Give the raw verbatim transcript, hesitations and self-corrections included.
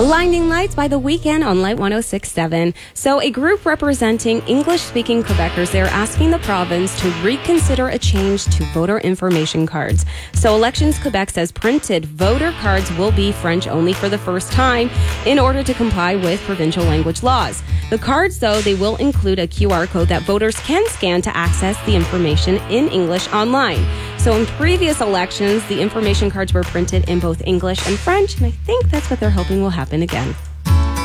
Blinding Lights by The Weeknd on Light one oh six point seven. So a group representing English-speaking Quebecers, they're asking the province to reconsider a change to voter information cards. So Elections Quebec says printed voter cards will be French only for the first time in order to comply with provincial language laws. The cards, though, they will include a Q R code that voters can scan to access the information in English online. So in previous elections, the information cards were printed in both English and French, and I think that's what they're hoping will happen again.